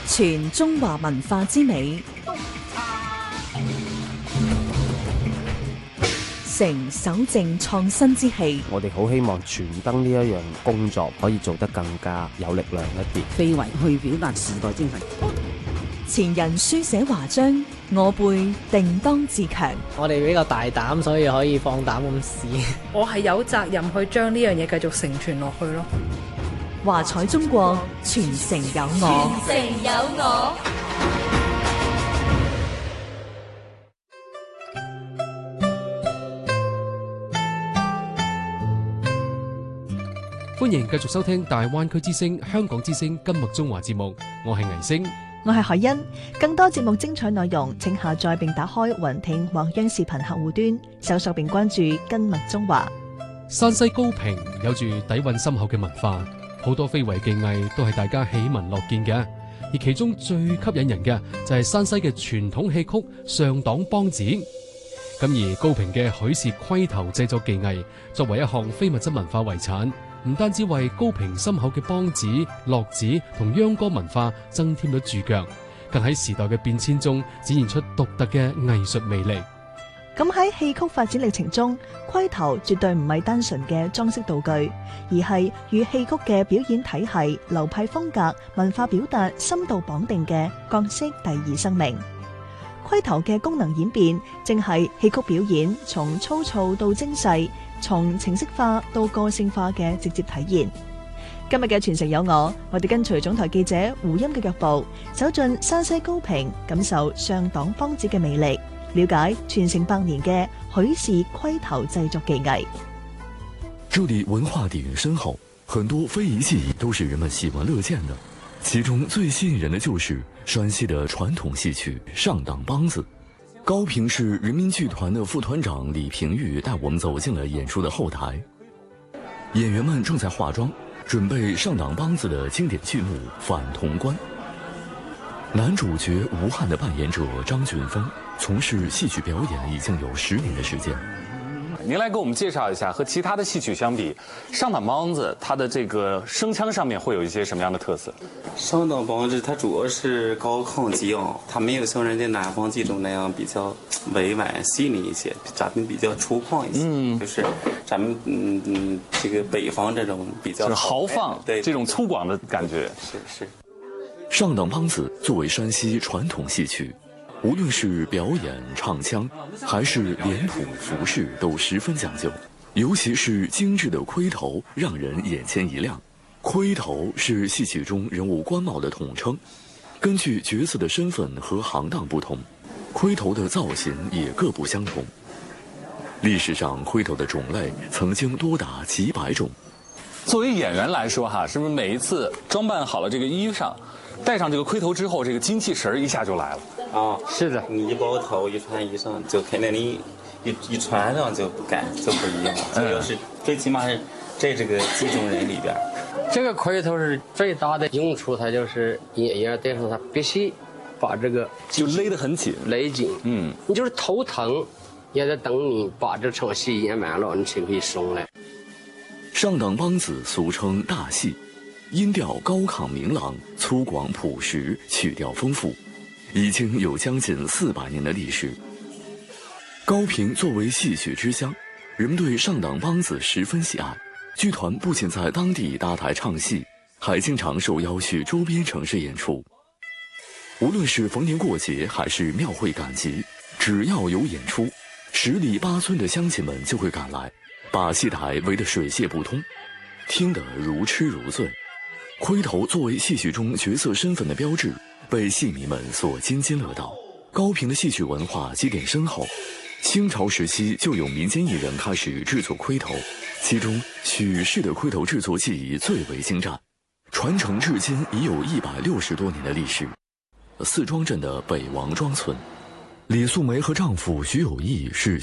傳中華文化之美，承守正創新之氣。 我哋好希望傳燈呢一樣工作可以做得更加有力量一啲， 非遺去表達時代精神。 前人書寫華章，我輩定當自強。 我哋比較大膽，所以可以放膽咁試。 我係有責任去將呢樣嘢繼續承傳落去咯。 華彩中國，傳承有我。 傳承有我。 歡迎繼續收聽大灣區之聲、香港之聲金麥中華節目，我係倪星， 我係海欣。更多節目精彩內容，請下載並打開雲聽或央視頻客戶端，搜索並關注金麥中華。 山西高平有住底蘊深厚嘅文化，好多非遺技藝都係大家喜聞樂見嘅，而其中最吸引人嘅就係山西嘅傳統戲曲上黨梆子。咁而高平嘅許氏盔頭製作技藝，作為一項非物質文化遺產，唔單止為高平深厚嘅梆子、樂子同秧歌文化增添咗注腳，更喺時代嘅變遷中展現出獨特嘅藝術魅力。 咁喺戲曲發展歷程中，盔頭絕對唔係單純嘅裝飾道具，而係與戲曲嘅表演體系、流派風格、文化表達深度綁定嘅角色第二生命。盔頭嘅功能演變，正係戲曲表演從粗糙到精細，從程式化到個性化嘅直接體現。今日嘅傳承有我哋跟隨總台記者胡音嘅腳步，走進山西高平，感受上黨梆子嘅魅力，了解傳承百年嘅許氏盔頭製作技藝。 這裏文化底蘊深厚，很多非遺技藝都是人們喜聞樂見的。其中最吸引人的就是山西的傳統戲曲上黨梆子。高平市人民劇團的副團長李平玉帶我們走進了演出的後台，演員們正在化妝，準備上黨梆子的經典劇目《反潼關》。男主角吳漢的扮演者張俊峰從事戲曲表演已經有10年的時間。 您來給我們介紹一下，和其他的戲曲相比，上黨梆子它的這個聲腔上面會有一些什麼樣的特色？ 上黨梆子它主要是高亢激昂，它沒有像人家南方劇種那樣比較委婉細膩一些，咱們比較粗獷一些。就是咱們這個北方這種比較豪放，對這種粗獷的感覺。 是。 上黨梆子作為山西傳統戲曲，無論是表演、唱腔，還是臉譜、服飾，都十分講究。尤其是精緻的盔頭，讓人眼前一亮。盔頭是戲曲中人物官帽的統稱，根據角色的身份和行當不同，盔頭的造型也各不相同。歷史上，盔頭的種類曾經多達幾百種。 作為演員來說，哈，是不是每一次裝扮好了這個衣裳，戴上這個盔頭之後，這個精氣神一下就來了？ 是的，你一包頭一穿衣裳，就肯定你一穿上就不一樣。這就是最起碼是這個劇中人裏邊， 這個盔頭是最大的用處，它就是演員戴上它必須把這個就勒得很緊， 勒緊。你就是頭疼，也得等你把這場戲演完了，你才可以鬆來。 上黨梆子俗稱大戲，音調高亢明朗，粗獷樸實，曲調豐富，已經有將近400年的歷史。高平作為戲曲之鄉，人們對上黨梆子十分喜愛。劇團不僅在當地搭台唱戲，還經常受邀去周邊城市演出。無論是逢年過節還是廟會趕集，只要有演出，10里8村的鄉親們就會趕來，把戲台圍得水泄不通，聽得如痴如醉。盔頭作為戲曲中角色身份的標誌，被戲迷們所津津樂道。高平的戲曲文化積澱深厚，清朝時期就有民間藝人開始製作盔頭，其中許氏的盔頭製作技藝最為精湛，傳承至今已有160多年的歷史。四莊鎮的北王莊村，李素梅和丈夫徐有義是